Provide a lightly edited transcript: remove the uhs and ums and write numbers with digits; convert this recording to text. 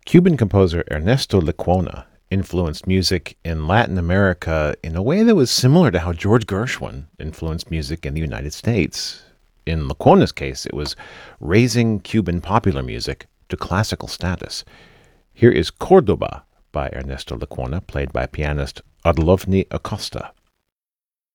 Cuban composer Ernesto Lecuona influenced music in Latin America in a way that was similar to how George Gershwin influenced music in the United States. In Lecuona's case, it was raising Cuban popular music to classical status. Here is Cordoba by Ernesto Lecuona, played by pianist Adlovni Acosta.